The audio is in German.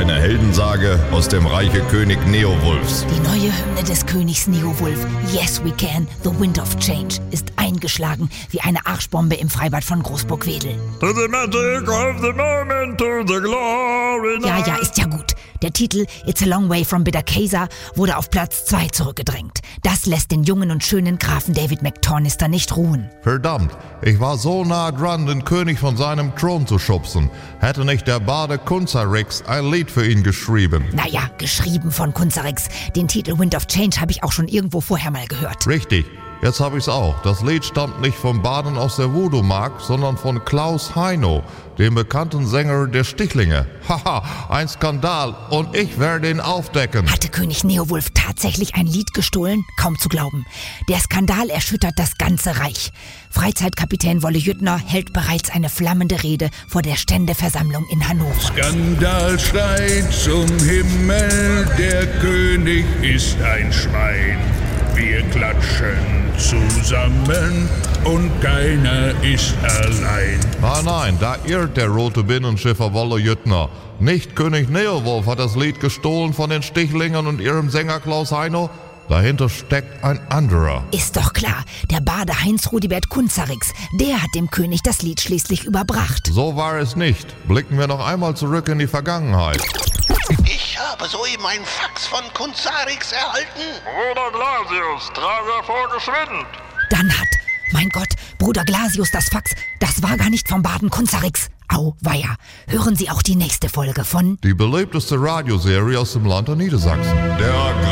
eine Heldensage aus dem Reiche König Neowulfs. Die neue Hymne des Königs Neowulf, Yes We Can, The Wind of Change, ist eingeschlagen wie eine Arschbombe im Freibad von Großburgwedel. To the magic of the moment, to the glory night. Ja, ist ja gut. Der Titel It's a Long Way from Bitter Kaiser wurde auf Platz 2 zurückgedrängt. Das lässt den jungen und schönen Grafen David McTornister nicht ruhen. Verdammt, ich war so nah dran, den König von seinem Thron zu schubsen. Hätte nicht der Barde Kunzarix ein Lied für ihn geschrieben. Naja, geschrieben von Kunzarix. Den Titel Wind of Change habe ich auch schon irgendwo vorher mal gehört. Richtig, jetzt habe ich's auch. Das Lied stammt nicht von Baden aus der Voodoo-Mark, sondern von Klaus Heino, dem bekannten Sänger der Stichlinge. Haha, ein Skandal und ich werde ihn aufdecken. Hatte König Neowulf tatsächlich ein Lied gestohlen? Kaum zu glauben. Der Skandal erschüttert das ganze Reich. Freizeitkapitän Wolle Jüttner hält bereits eine flammende Rede vor der Ständeversammlung in Hannover. Skandal schreit zum Himmel, der König ist ein Schwein. Wir klatschen zusammen und keiner ist allein. Nein, da irrt der rote Binnenschiffer Wolle Jüttner. Nicht König Neowulf hat das Lied gestohlen von den Stichlingern und ihrem Sänger Klaus Heino. Dahinter steckt ein anderer. Ist doch klar, der Bade Heinz Rudibert Kunzarix, der hat dem König das Lied schließlich überbracht. So war es nicht. Blicken wir noch einmal zurück in die Vergangenheit. Ich habe soeben einen Fax von Kunzarix erhalten. Bruder Glasius, trage vor geschwind. Dann hat, mein Gott, Bruder Glasius das Fax, das war gar nicht vom Baden Kunzarix. Auweia. Hören Sie auch die nächste Folge von Die beliebteste Radioserie aus dem Land der Niedersachsen. Der